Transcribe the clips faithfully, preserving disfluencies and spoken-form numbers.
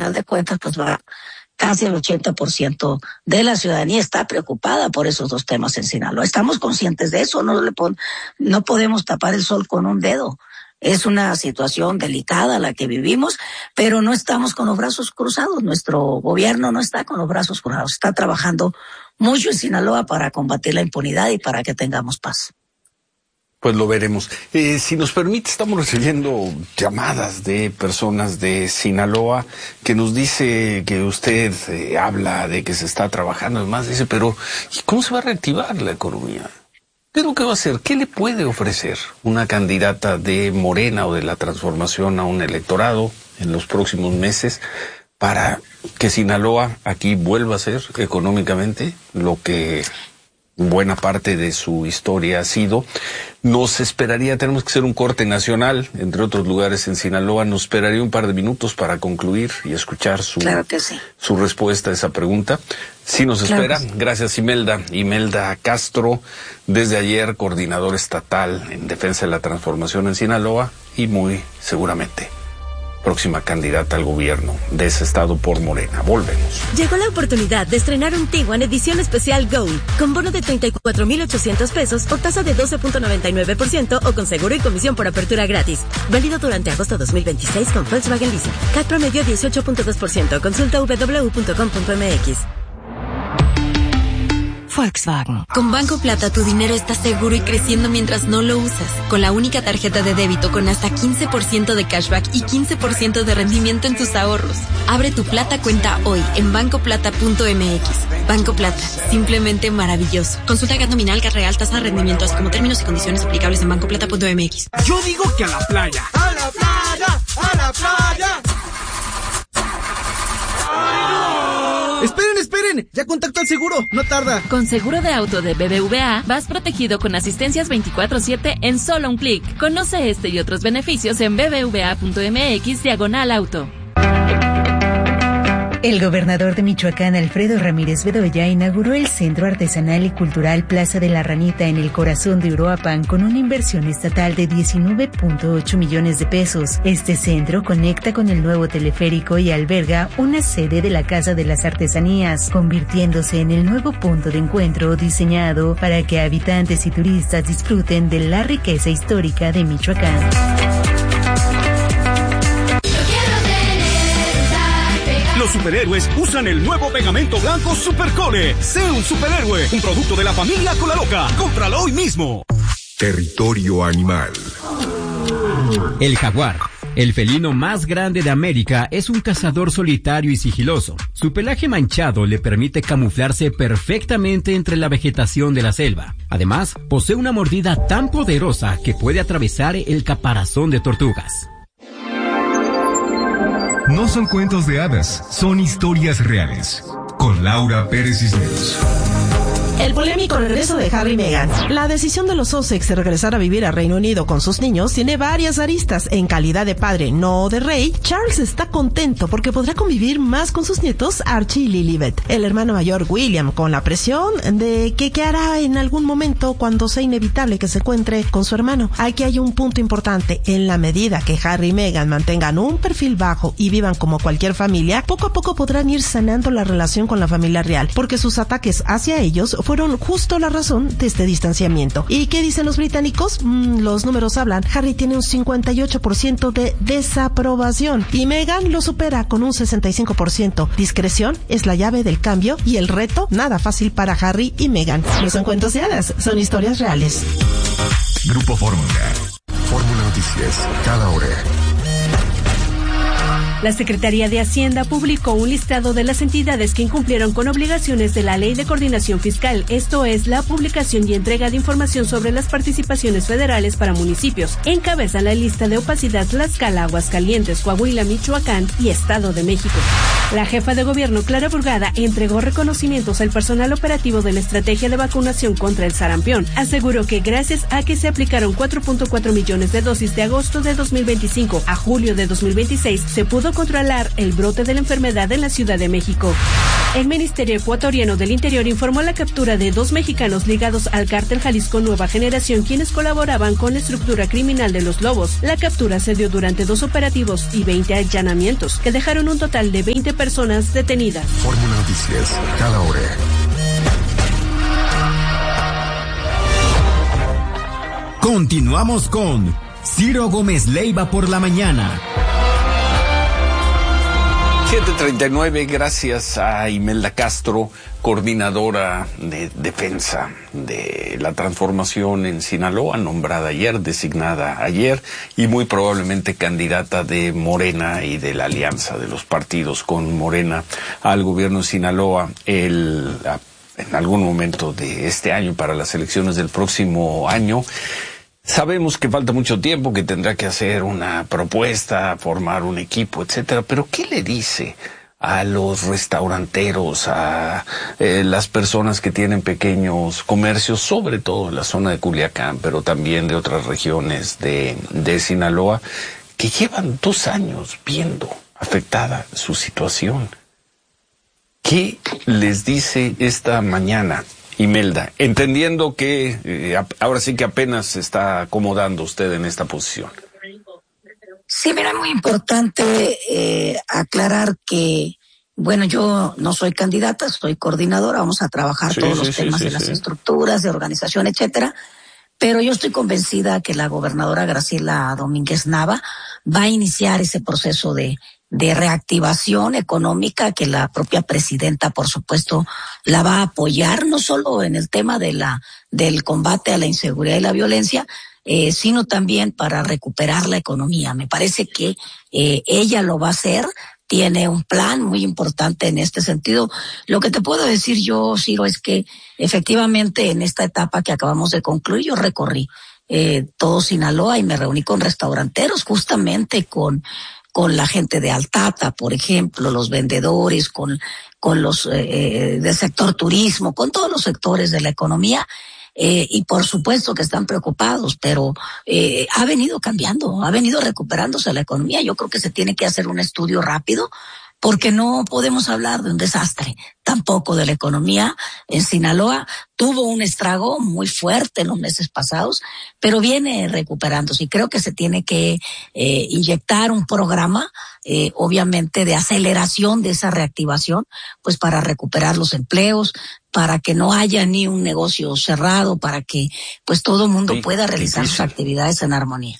final de cuentas, pues va casi el ochenta por ciento de la ciudadanía está preocupada por esos dos temas en Sinaloa. Estamos conscientes de eso, no le pon, no podemos tapar el sol con un dedo. Es una situación delicada la que vivimos, pero no estamos con los brazos cruzados. Nuestro gobierno no está con los brazos cruzados. Está trabajando mucho en Sinaloa para combatir la impunidad y para que tengamos paz. Pues lo veremos. Eh, si nos permite, estamos recibiendo llamadas de personas de Sinaloa que nos dice que usted eh, habla de que se está trabajando, además dice, pero ¿y cómo se va a reactivar la economía? ¿Qué es lo que va a hacer? ¿Qué le puede ofrecer una candidata de Morena o de la Transformación a un electorado en los próximos meses para que Sinaloa aquí vuelva a ser económicamente lo que buena parte de su historia ha sido? Nos esperaría, tenemos que hacer un corte nacional, entre otros lugares en Sinaloa, nos esperaría un par de minutos para concluir y escuchar su, claro que sí. su respuesta a esa pregunta. Sí nos claro espera. Sí. Gracias, Imelda. Imelda Castro, desde ayer coordinadora estatal en defensa de la transformación en Sinaloa y muy seguramente próxima candidata al gobierno de ese estado por Morena. Volvemos. Llegó la oportunidad de estrenar un Tiguan edición especial Gold, con bono de treinta y cuatro mil ochocientos pesos o tasa de doce punto noventa y nueve por ciento o con seguro y comisión por apertura gratis. Válido durante agosto dos mil veintiséis con Volkswagen Leasing. C A T promedio dieciocho punto dos por ciento. Consulta w w w punto com punto m x. Volkswagen. Con Banco Plata tu dinero está seguro y creciendo mientras no lo usas. Con la única tarjeta de débito con hasta quince por ciento de cashback y quince por ciento de rendimiento en tus ahorros. Abre tu Plata cuenta hoy en banco plata punto m x. Banco Plata, simplemente maravilloso. Consulta C A T nominal, C A T real, tasa de rendimiento, así como términos y condiciones aplicables en banco plata punto m x. Yo digo que a la playa. ¡A la playa! ¡A la playa! ¡Esperen, esperen! ¡Ya contacto al seguro! ¡No tarda! Con seguro de auto de B B V A, vas protegido con asistencias veinticuatro siete en solo un clic. Conoce este y otros beneficios en b b v a punto m x diagonal auto. El gobernador de Michoacán, Alfredo Ramírez Bedoya, inauguró el Centro Artesanal y Cultural Plaza de la Ranita en el corazón de Uruapan con una inversión estatal de diecinueve punto ocho millones de pesos. Este centro conecta con el nuevo teleférico y alberga una sede de la Casa de las Artesanías, convirtiéndose en el nuevo punto de encuentro diseñado para que habitantes y turistas disfruten de la riqueza histórica de Michoacán. Los superhéroes usan el nuevo pegamento blanco Supercole. Sé un superhéroe, un producto de la familia Colaloca. Cómpralo hoy mismo. Territorio animal. El jaguar, el felino más grande de América, es un cazador solitario y sigiloso. Su pelaje manchado le permite camuflarse perfectamente entre la vegetación de la selva. Además, posee una mordida tan poderosa que puede atravesar el caparazón de tortugas. No son cuentos de hadas, son historias reales. Con Laura Pérez Cisneros. El polémico regreso de Harry y Meghan. La decisión de los Sussex de regresar a vivir a Reino Unido con sus niños tiene varias aristas. En calidad de padre, no de rey, Charles está contento porque podrá convivir más con sus nietos Archie y Lilibet. El hermano mayor William con la presión de que qué hará en algún momento cuando sea inevitable que se encuentre con su hermano. Aquí hay un punto importante. En la medida que Harry y Meghan mantengan un perfil bajo y vivan como cualquier familia, poco a poco podrán ir sanando la relación con la familia real, porque sus ataques hacia ellos fueron justo la razón de este distanciamiento. ¿Y qué dicen los británicos? Mm, los números hablan. Harry tiene un cincuenta y ocho por ciento de desaprobación y Meghan lo supera con un sesenta y cinco por ciento. Discreción es la llave del cambio y el reto nada fácil para Harry y Meghan. No son cuentos de hadas, son historias reales. Grupo Fórmula. Fórmula Noticias, cada hora. La Secretaría de Hacienda publicó un listado de las entidades que incumplieron con obligaciones de la Ley de Coordinación Fiscal, esto es, la publicación y entrega de información sobre las participaciones federales para municipios. Encabeza la lista de opacidad Tlaxcala, Aguascalientes, Coahuila, Michoacán y Estado de México. La jefa de gobierno, Clara Burgada, entregó reconocimientos al personal operativo de la estrategia de vacunación contra el sarampión. Aseguró que gracias a que se aplicaron cuatro punto cuatro millones de dosis de agosto de dos mil veinticinco a julio de dos mil veintiséis, se pudo controlar el brote de la enfermedad en la Ciudad de México. El Ministerio Ecuatoriano del Interior informó la captura de dos mexicanos ligados al cártel Jalisco Nueva Generación, quienes colaboraban con la estructura criminal de los Lobos. La captura se dio durante dos operativos y veinte allanamientos, que dejaron un total de veinte personas detenidas. Fórmula Noticias, cada hora. Continuamos con Ciro Gómez Leiva por la mañana. siete treinta y nueve, gracias a Imelda Castro, coordinadora de defensa de la transformación en Sinaloa, nombrada ayer, designada ayer, y muy probablemente candidata de Morena y de la alianza de los partidos con Morena al gobierno de Sinaloa el, en algún momento de este año, para las elecciones del próximo año. Sabemos que falta mucho tiempo, que tendrá que hacer una propuesta, formar un equipo, etcétera, pero ¿qué le dice a los restauranteros, a eh, las personas que tienen pequeños comercios, sobre todo en la zona de Culiacán, pero también de otras regiones de, de Sinaloa, que llevan dos años viendo afectada su situación? ¿Qué les dice esta mañana Imelda, entendiendo que eh, ahora sí que apenas se está acomodando usted en esta posición? Sí, mira, muy importante eh, aclarar que, bueno, yo no soy candidata, soy coordinadora, vamos a trabajar sí, todos sí, los temas sí, de sí, las sí. estructuras, de organización, etcétera, pero yo estoy convencida que la gobernadora Graciela Domínguez Nava va a iniciar ese proceso de de reactivación económica, que la propia presidenta, por supuesto, la va a apoyar, no solo en el tema de la del combate a la inseguridad y la violencia, eh, sino también para recuperar la economía. Me parece que eh, ella lo va a hacer, tiene un plan muy importante en este sentido. Lo que te puedo decir yo, Ciro, es que efectivamente en esta etapa que acabamos de concluir, yo recorrí eh, todo Sinaloa y me reuní con restauranteros, justamente con con la gente de Altata, por ejemplo, los vendedores, con con los eh, del sector turismo, con todos los sectores de la economía, eh, y por supuesto que están preocupados, pero eh, ha venido cambiando, ha venido recuperándose la economía. Yo creo que se tiene que hacer un estudio rápido, porque no podemos hablar de un desastre, tampoco de la economía en Sinaloa. Tuvo un estrago muy fuerte en los meses pasados, pero viene recuperándose y creo que se tiene que eh, inyectar un programa, eh, obviamente, de aceleración de esa reactivación, pues para recuperar los empleos, para que no haya ni un negocio cerrado, para que pues todo el mundo sí, pueda realizar difícil. sus actividades en armonía.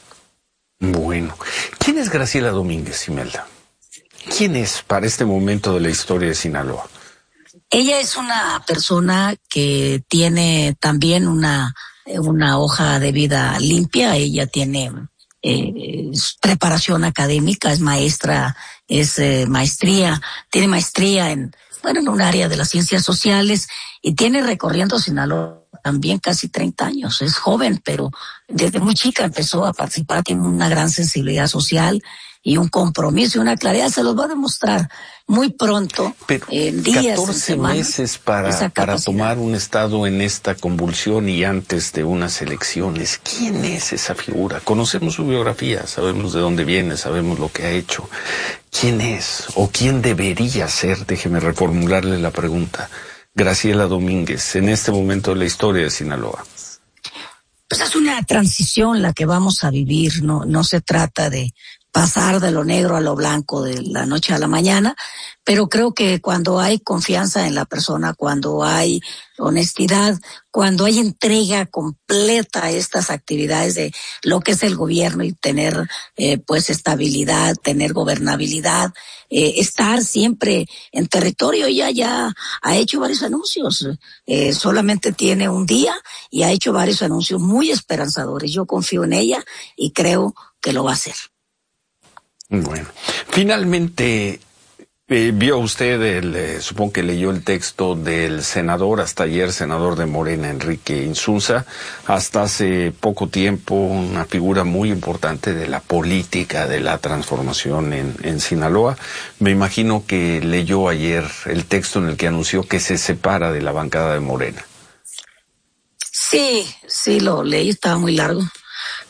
Bueno, ¿quién es Graciela Domínguez, Imelda? ¿Quién es para este momento de la historia de Sinaloa? Ella es una persona que tiene también una, una hoja de vida limpia. Ella tiene eh, preparación académica, es maestra, es eh, maestría, tiene maestría en, bueno, en un área de las ciencias sociales y tiene recorriendo Sinaloa también casi treinta años. Es joven, pero desde muy chica empezó a participar, tiene una gran sensibilidad social y un compromiso y una claridad. Se los va a demostrar muy pronto, pero en días, catorce en semanas, meses para, para tomar un estado en esta convulsión y antes de unas elecciones. ¿Quién es esa figura? Conocemos su biografía, sabemos de dónde viene, sabemos lo que ha hecho. ¿Quién es o quién debería ser? Déjeme reformularle la pregunta. Graciela Domínguez, en este momento de la historia de Sinaloa. Pues es una transición la que vamos a vivir, no, no se trata de pasar de lo negro a lo blanco de la noche a la mañana, pero creo que cuando hay confianza en la persona, cuando hay honestidad, cuando hay entrega completa a estas actividades de lo que es el gobierno y tener eh, pues estabilidad, tener gobernabilidad, eh, estar siempre en territorio. Ella ya ha hecho varios anuncios, eh, solamente tiene un día y ha hecho varios anuncios muy esperanzadores. Yo confío en ella y creo que lo va a hacer. Bueno, finalmente eh, vio usted, el, eh, supongo que leyó el texto del senador, hasta ayer senador de Morena, Enrique Insunza, hasta hace poco tiempo una figura muy importante de la política de la transformación en, en Sinaloa. Me imagino que leyó ayer el texto en el que anunció que se separa de la bancada de Morena. Sí, sí lo leí, estaba muy largo.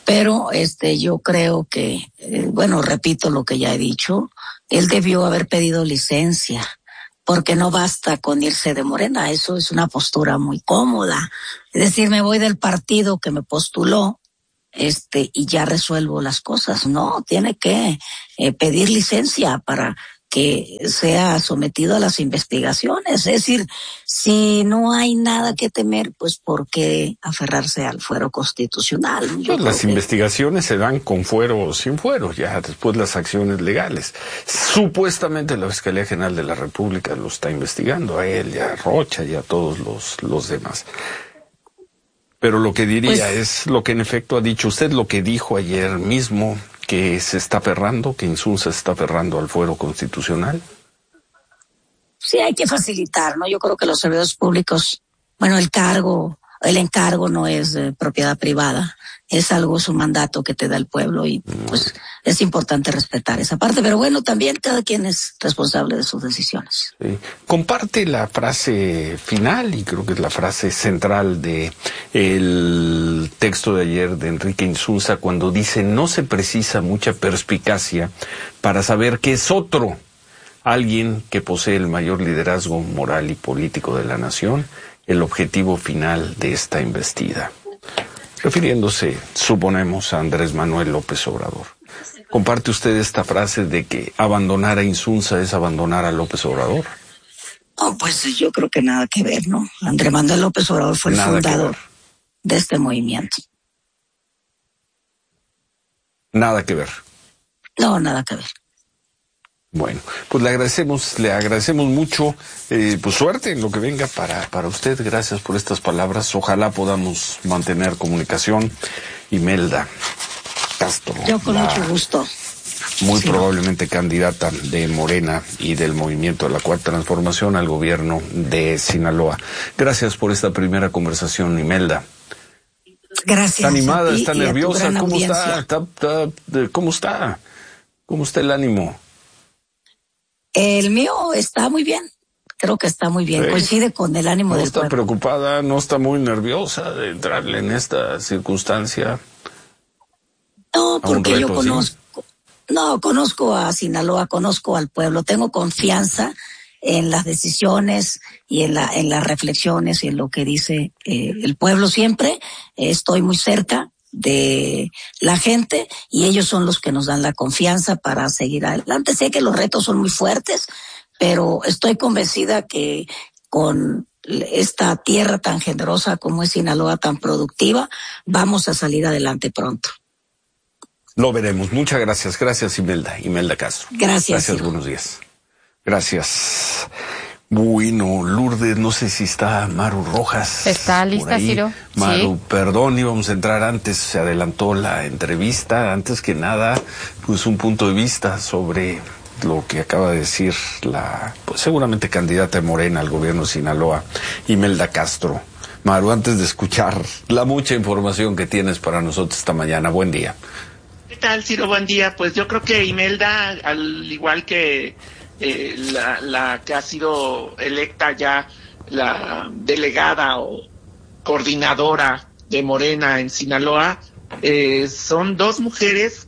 Pero este, yo creo que, eh, bueno, repito lo que ya he dicho, él debió haber pedido licencia, porque no basta con irse de Morena, eso es una postura muy cómoda. Es decir, me voy del partido que me postuló, este, y ya resuelvo las cosas. No, tiene que eh, pedir licencia para que sea sometido a las investigaciones. Es decir, si no hay nada que temer, pues ¿por qué aferrarse al fuero constitucional? Pues las que... investigaciones se dan con fuero o sin fuero, ya después las acciones legales. Supuestamente la Fiscalía General de la República lo está investigando, a él, y a Rocha y a todos los, los demás. Pero lo que diría pues, es lo que en efecto ha dicho usted, lo que dijo ayer mismo, que se está aferrando, que Insunza se está aferrando al fuero constitucional. Sí, hay que facilitar, ¿no? Yo creo que los servidores públicos, bueno, el cargo, el encargo no es de propiedad privada, es algo, es un mandato que te da el pueblo y pues es importante respetar esa parte, pero bueno, también cada quien es responsable de sus decisiones. Sí. Comparte la frase final, y creo que es la frase central de el texto de ayer de Enrique Insunza, cuando dice: no se precisa mucha perspicacia para saber que es otro, alguien que posee el mayor liderazgo moral y político de la nación, el objetivo final de esta embestida. Refiriéndose, suponemos, a Andrés Manuel López Obrador. ¿Comparte usted esta frase de que abandonar a Insunza es abandonar a López Obrador? Oh, pues yo creo que nada que ver, ¿no? Andrés Manuel López Obrador fue el fundador de este movimiento. Nada que ver. No, nada que ver. Bueno, pues le agradecemos, le agradecemos mucho, eh, pues suerte en lo que venga para, para usted. Gracias por estas palabras. Ojalá podamos mantener comunicación. Imelda Castro. Yo con mucho gusto. Muy sí. probablemente candidata de Morena y del Movimiento de la Cuarta Transformación al gobierno de Sinaloa. Gracias por esta primera conversación, Imelda. Gracias. ¿Está animada? Y, ¿Está y nerviosa? ¿Cómo está? ¿Está, está, ¿Cómo está? ¿Cómo está el ánimo? El mío está muy bien, creo que está muy bien, sí. Coincide con el ánimo del pueblo. No está preocupada, no está muy nerviosa de entrarle en esta circunstancia. No, porque reto, yo conozco, ¿sí? no, conozco a Sinaloa, conozco al pueblo, tengo confianza en las decisiones y en la, en las reflexiones y en lo que dice eh, el pueblo siempre. Eh, estoy muy cerca de la gente y ellos son los que nos dan la confianza para seguir adelante. Sé que los retos son muy fuertes, pero estoy convencida que con esta tierra tan generosa como es Sinaloa, tan productiva, vamos a salir adelante pronto. Lo veremos. Muchas gracias. Gracias, Imelda. Imelda Castro. Gracias. Gracias, Ciro. Buenos días. Gracias. Bueno, Lourdes, no sé si está Maru Rojas. ¿Está lista, Ciro? Maru, sí. Perdón, íbamos a entrar antes, se adelantó la entrevista. Antes que nada, pues un punto de vista sobre lo que acaba de decir la, pues seguramente candidata de Morena al gobierno de Sinaloa, Imelda Castro. Maru, antes de escuchar la mucha información que tienes para nosotros esta mañana, buen día. ¿Qué tal, Ciro? Buen día. Pues yo creo que Imelda, al igual que Eh, la, la que ha sido electa ya la delegada o coordinadora de Morena en Sinaloa, eh, son dos mujeres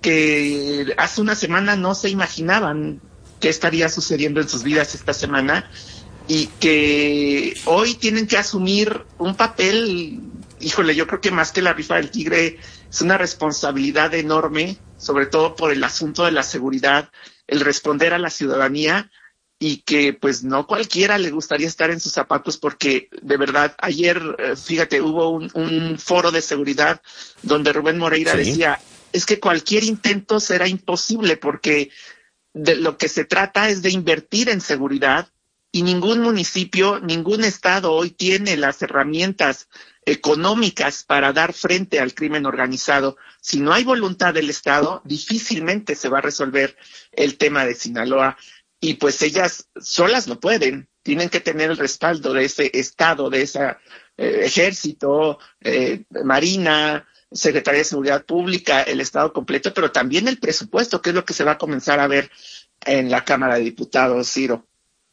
que hace una semana no se imaginaban qué estaría sucediendo en sus vidas esta semana y que hoy tienen que asumir un papel, híjole, yo creo que más que la rifa del tigre es una responsabilidad enorme, sobre todo por el asunto de la seguridad, el responder a la ciudadanía y que pues no cualquiera le gustaría estar en sus zapatos porque de verdad ayer, fíjate, hubo un, un foro de seguridad donde Rubén Moreira sí. decía, es que cualquier intento será imposible porque de lo que se trata es de invertir en seguridad y ningún municipio, ningún estado hoy tiene las herramientas económicas para dar frente al crimen organizado. Si no hay voluntad del Estado, difícilmente se va a resolver el tema de Sinaloa. Y pues ellas solas no pueden. Tienen que tener el respaldo de ese Estado, de ese eh, ejército, eh, Marina, Secretaría de Seguridad Pública, el Estado completo, pero también el presupuesto, que es lo que se va a comenzar a ver en la Cámara de Diputados, Ciro.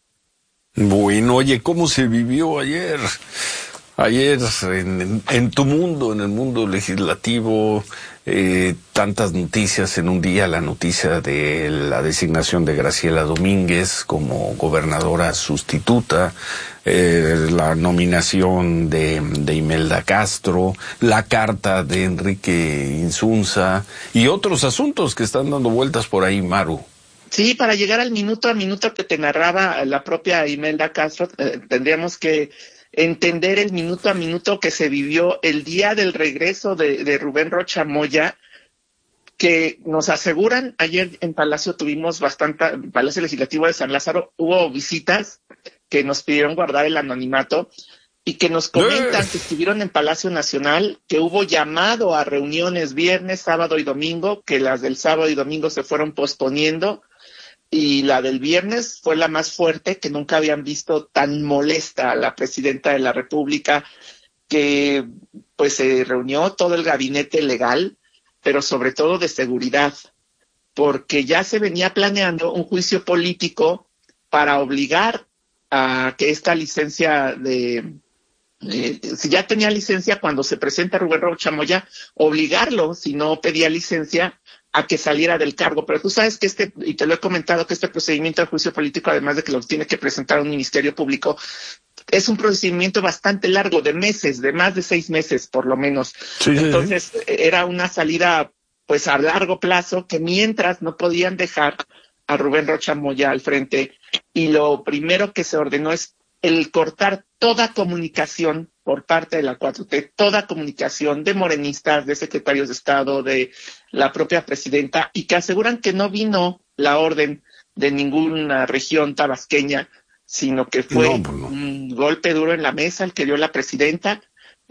Bueno, oye, ¿cómo se vivió ayer? Ayer en, en, en tu mundo, en el mundo legislativo, eh, tantas noticias en un día, la noticia de la designación de Graciela Domínguez como gobernadora sustituta, eh, la nominación de, de Imelda Castro, la carta de Enrique Insunza y otros asuntos que están dando vueltas por ahí, Maru. Sí, para llegar al minuto a minuto que te narraba la propia Imelda Castro, eh, tendríamos que entender el minuto a minuto que se vivió el día del regreso de, de Rubén Rocha Moya, que nos aseguran, ayer en Palacio tuvimos bastante, en Palacio Legislativo de San Lázaro, hubo visitas que nos pidieron guardar el anonimato y que nos comentan que estuvieron en Palacio Nacional, que hubo llamado a reuniones viernes, sábado y domingo, que las del sábado y domingo se fueron posponiendo, y la del viernes fue la más fuerte, que nunca habían visto tan molesta a la presidenta de la República, que pues se reunió todo el gabinete legal, pero sobre todo de seguridad, porque ya se venía planeando un juicio político para obligar a que esta licencia de... Eh, si ya tenía licencia cuando se presenta Rubén Rocha Moya, obligarlo, si no pedía licencia, a que saliera del cargo. Pero tú sabes que este, y te lo he comentado, que este procedimiento de juicio político, además de que lo tiene que presentar un ministerio público, es un procedimiento bastante largo, de meses, de más de seis meses por lo menos. Sí, Entonces sí. Era una salida pues a largo plazo, que mientras no podían dejar a Rubén Rocha Moya al frente, y lo primero que se ordenó es el cortar toda comunicación por parte de la cuatro T, toda comunicación de morenistas, de secretarios de Estado, de la propia presidenta, y que aseguran que no vino la orden de ninguna región tabasqueña, sino que fue no, no. un golpe duro en la mesa el que dio la presidenta.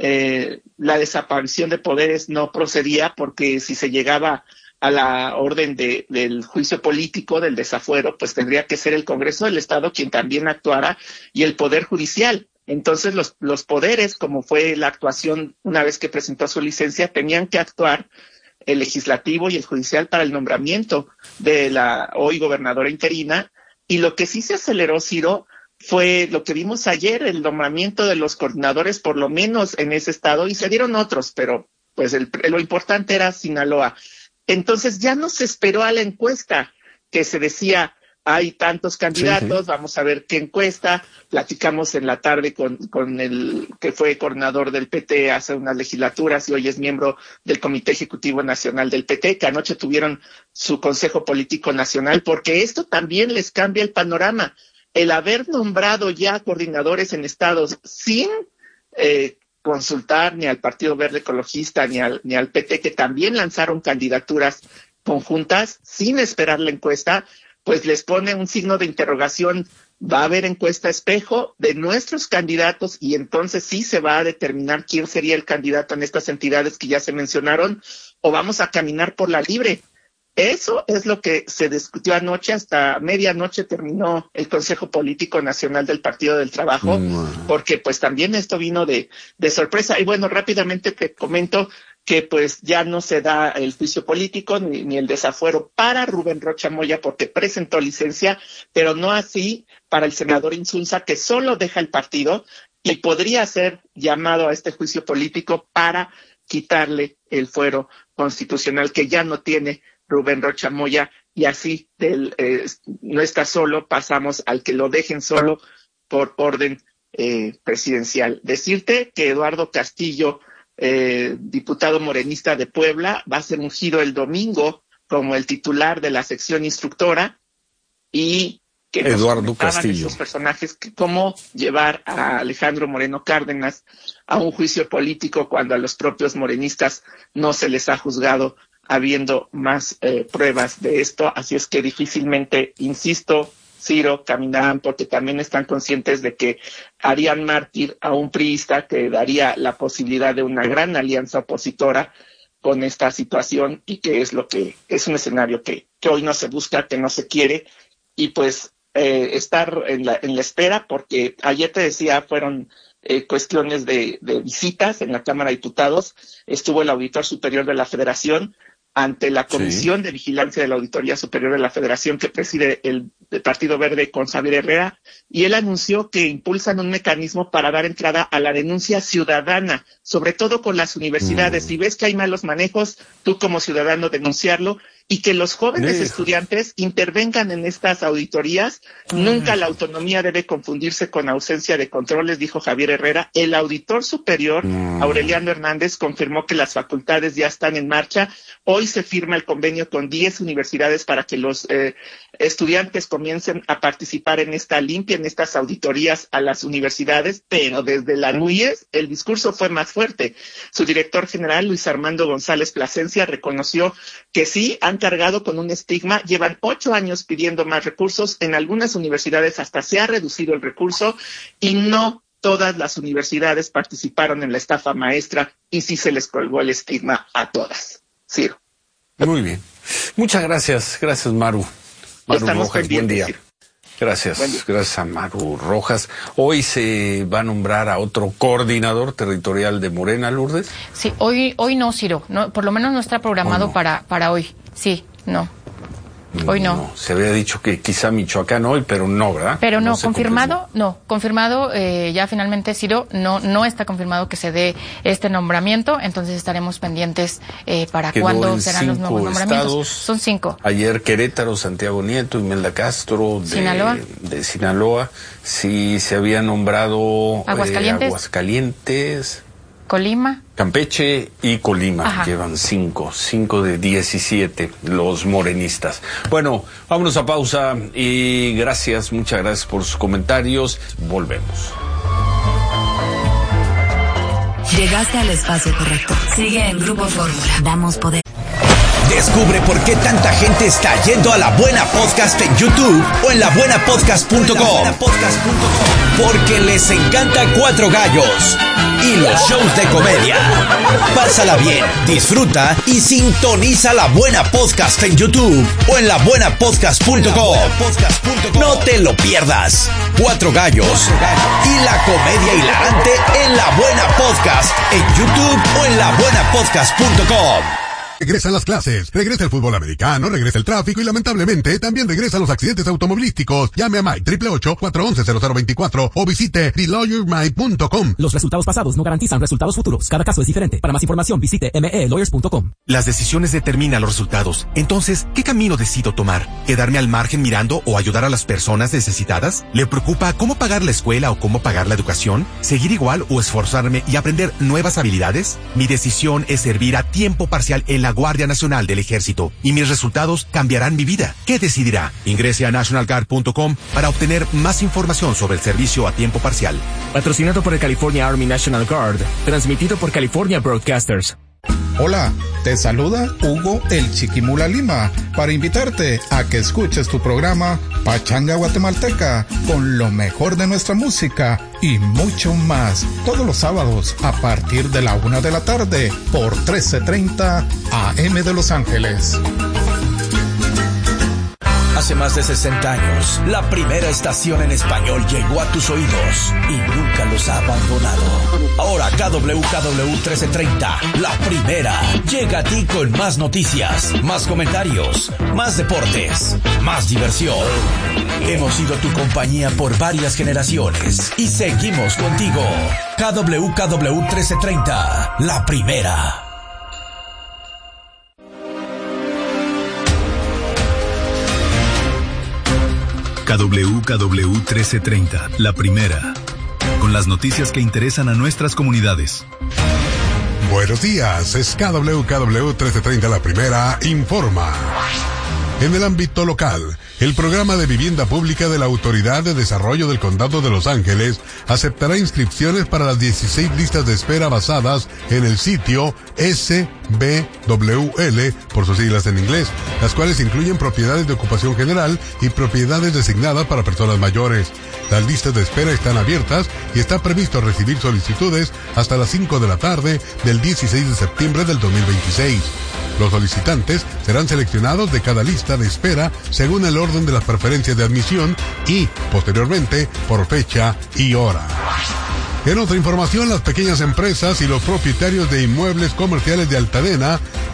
Eh, la desaparición de poderes no procedía, porque si se llegaba a la orden de, del juicio político, del desafuero, pues tendría que ser el Congreso del Estado quien también actuara, y el Poder Judicial. Entonces los, los poderes, como fue la actuación una vez que presentó su licencia, tenían que actuar el legislativo y el judicial para el nombramiento de la hoy gobernadora interina. Y lo que sí se aceleró, Ciro, fue lo que vimos ayer, el nombramiento de los coordinadores, por lo menos en ese estado, y se dieron otros, pero pues el, lo importante era Sinaloa. Entonces ya no se esperó a la encuesta, que se decía, hay tantos candidatos, sí, sí. Vamos a ver qué encuesta. Platicamos en la tarde con, con el que fue coordinador del P T hace unas legislaturas y hoy es miembro del Comité Ejecutivo Nacional del P T, que anoche tuvieron su Consejo Político Nacional, porque esto también les cambia el panorama. El haber nombrado ya coordinadores en estados sin eh, consultar ni al Partido Verde Ecologista ni al, ni al P T, que también lanzaron candidaturas conjuntas sin esperar la encuesta, pues les pone un signo de interrogación. Va a haber encuesta espejo de nuestros candidatos, y entonces sí se va a determinar quién sería el candidato en estas entidades que ya se mencionaron, o vamos a caminar por la libre. Eso es lo que se discutió anoche. Hasta medianoche terminó el Consejo Político Nacional del Partido del Trabajo, mm. porque pues también esto vino de, de sorpresa. Y bueno, rápidamente te comento que pues ya no se da el juicio político ni, ni el desafuero para Rubén Rocha Moya, porque presentó licencia, pero no así para el senador Insunza, que solo deja el partido y podría ser llamado a este juicio político para quitarle el fuero constitucional que ya no tiene Rubén Rocha Moya, y así del, eh, no está solo, pasamos al que lo dejen solo por orden eh, presidencial. Decirte que Eduardo Castillo, eh, diputado morenista de Puebla, va a ser ungido el domingo como el titular de la sección instructora, y que Eduardo Castillo, esos personajes, que cómo llevar a Alejandro Moreno Cárdenas a un juicio político cuando a los propios morenistas no se les ha juzgado, habiendo más eh, pruebas de esto. Así es que difícilmente, insisto, Ciro, caminarán, porque también están conscientes de que harían mártir a un priista, que daría la posibilidad de una gran alianza opositora con esta situación, y que es lo que es un escenario que, que hoy no se busca, que no se quiere, y pues eh, estar en la, en la espera, porque ayer te decía, fueron eh, cuestiones de, de visitas en la Cámara de Diputados. Estuvo el auditor superior de la Federación. ante la Comisión sí. de Vigilancia de la Auditoría Superior de la Federación que preside el, el Partido Verde con Xavier Herrera, y él anunció que impulsan un mecanismo para dar entrada a la denuncia ciudadana, sobre todo con las universidades. Mm. Si ves que hay malos manejos, tú como ciudadano denunciarlo, y que los jóvenes sí. estudiantes intervengan en estas auditorías. Mm. Nunca la autonomía debe confundirse con ausencia de controles, dijo Xavier Herrera. El auditor superior, mm. Aureliano Hernández, confirmó que las facultades ya están en marcha. Hoy se firma el convenio con diez universidades para que los eh, estudiantes comiencen a participar en esta limpia, en estas auditorías a las universidades, pero desde la N U Y E S el discurso fue más fuerte. Su director general, Luis Armando González Plasencia, reconoció que sí han cargado con un estigma, llevan ocho años pidiendo más recursos, en algunas universidades hasta se ha reducido el recurso y no todas las universidades participaron en la estafa maestra y sí se les colgó el estigma a todas. Ciro. Muy bien. Muchas gracias. Gracias, Maru. Maru Estamos Rojas, buen día. Ciro. Gracias, gracias a Maru Rojas. Hoy se va a nombrar a otro coordinador territorial de Morena, Lourdes. Sí, hoy hoy no, Ciro, no, por lo menos no está programado no. para para hoy. Sí, no. Hoy no. no. Se había dicho que quizá Michoacán hoy, pero no, ¿verdad? Pero no, no confirmado, confirmó. no, confirmado eh, ya finalmente, Ciro, no no está confirmado que se dé este nombramiento, entonces estaremos pendientes eh, para Quedó cuándo serán los nuevos nombramientos. Estados, Son cinco. Ayer Querétaro, Santiago Nieto, Imelda Castro de Sinaloa. de Sinaloa. Sí se había nombrado Aguascalientes. Eh, Aguascalientes. Colima. Campeche y Colima. Ajá. Llevan cinco, cinco de diecisiete los morenistas. Bueno, vámonos a pausa y gracias, muchas gracias por sus comentarios. Volvemos. Llegaste al espacio correcto. Sigue en Grupo Fórmula. Damos poder. Descubre por qué tanta gente está yendo a La Buena Podcast en YouTube o en la buena podcast punto com. Porque les encanta Cuatro Gallos y los shows de comedia. Pásala bien, disfruta y sintoniza La Buena Podcast en YouTube o en la buena podcast punto com. No te lo pierdas. Cuatro Gallos y la comedia hilarante en La Buena Podcast en YouTube o en la buena podcast punto com. Regresan las clases, regresa el fútbol americano, regresa el tráfico y lamentablemente también regresan los accidentes automovilísticos. Llame a Mike, ocho ocho ocho, cuatro uno cero, cero cero veinticuatro o visite the lawyer mike punto com. Los resultados pasados no garantizan resultados futuros. Cada caso es diferente. Para más información visite m e lawyers punto com. Las decisiones determinan los resultados. Entonces, ¿qué camino decido tomar? ¿Quedarme al margen mirando o ayudar a las personas necesitadas? ¿Le preocupa cómo pagar la escuela o cómo pagar la educación? ¿Seguir igual o esforzarme y aprender nuevas habilidades? Mi decisión es servir a tiempo parcial en la Guardia Nacional del Ejército y mis resultados cambiarán mi vida. ¿Qué decidirá? Ingrese a national guard punto com para obtener más información sobre el servicio a tiempo parcial. Patrocinado por el California Army National Guard, transmitido por California Broadcasters. Hola, te saluda Hugo el Chiquimula Lima para invitarte a que escuches tu programa Pachanga Guatemalteca con lo mejor de nuestra música y mucho más todos los sábados a partir de la una de la tarde por trece treinta A M de Los Ángeles. Hace más de sesenta años, la primera estación en español llegó a tus oídos y nunca los ha abandonado. Ahora K W K W trece treinta, la primera, llega a ti con más noticias, más comentarios, más deportes, más diversión. Hemos sido tu compañía por varias generaciones y seguimos contigo. K W K W trece treinta, la primera. K W K W trece treinta, la primera, con las noticias que interesan a nuestras comunidades. Buenos días, es K W K W trece treinta, la primera, informa. En el ámbito local, el programa de vivienda pública de la Autoridad de Desarrollo del Condado de Los Ángeles aceptará inscripciones para las dieciséis listas de espera basadas en el sitio S B W L, por sus siglas en inglés, las cuales incluyen propiedades de ocupación general y propiedades designadas para personas mayores. Las listas de espera están abiertas y está previsto recibir solicitudes hasta las cinco de la tarde del dieciséis de septiembre del dos mil veintiséis. Los solicitantes serán seleccionados de cada lista de espera según el orden de las preferencias de admisión y, posteriormente, por fecha y hora. En otra información, las pequeñas empresas y los propietarios de inmuebles comerciales de Altadena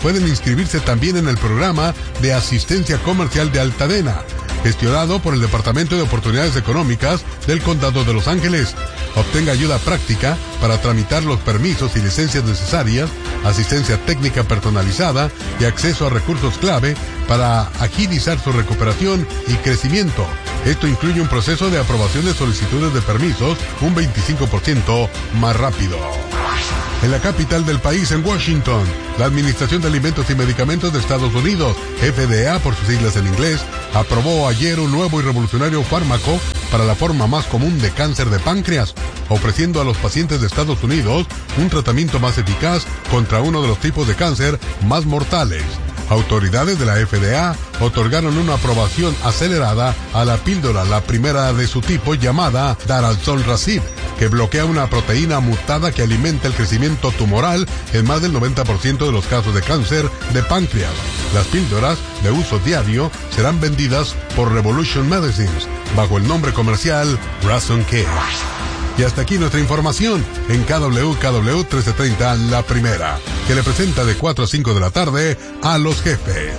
pueden inscribirse también en el programa de asistencia comercial de Altadena, gestionado por el Departamento de Oportunidades Económicas del Condado de Los Ángeles. Obtenga ayuda práctica para tramitar los permisos y licencias necesarias, asistencia técnica personalizada y acceso a recursos clave para agilizar su recuperación y crecimiento. Esto incluye un proceso de aprobación de solicitudes de permisos un veinticinco por ciento más rápido. En la capital del país, en Washington, la Administración de Alimentos y Medicamentos de Estados Unidos, F D A por sus siglas en inglés, aprobó ayer un nuevo y revolucionario fármaco para la forma más común de cáncer de páncreas, ofreciendo a los pacientes de Estados Unidos un tratamiento más eficaz contra uno de los tipos de cáncer más mortales. Autoridades de la F D A otorgaron una aprobación acelerada a la píldora, la primera de su tipo, llamada Daraxonrasib, que bloquea una proteína mutada que alimenta el crecimiento tumoral en más del noventa por ciento de los casos de cáncer de páncreas. Las píldoras de uso diario serán vendidas por Revolution Medicines bajo el nombre comercial Rason Care. Y hasta aquí nuestra información en K W K W trece treinta La Primera, que le presenta de cuatro a cinco de la tarde a los jefes.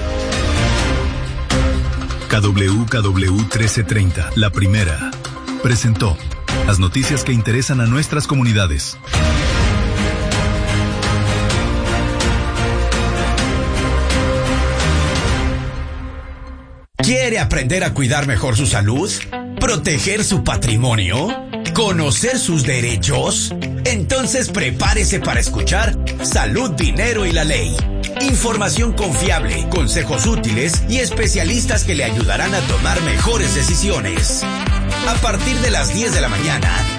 K W K W trece treinta La Primera presentó las noticias que interesan a nuestras comunidades. ¿Quiere aprender a cuidar mejor su salud? ¿Proteger su patrimonio? ¿Conocer sus derechos? Entonces prepárese para escuchar Salud, Dinero y la Ley. Información confiable, consejos útiles y especialistas que le ayudarán a tomar mejores decisiones. A partir de las diez de la mañana,